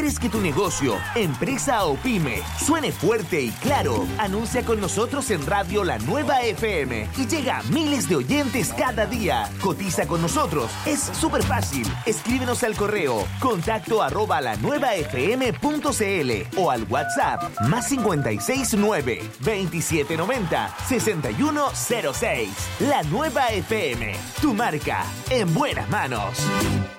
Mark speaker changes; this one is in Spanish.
Speaker 1: ¿Quieres que tu negocio, empresa o pyme suene fuerte y claro? Anuncia con nosotros en Radio La Nueva FM y llega a miles de oyentes cada día. Cotiza con nosotros. Es súper fácil. Escríbenos al correo contacto@lanuevafm.cl o al WhatsApp +569 2790 6106. La Nueva FM, tu marca en buenas manos.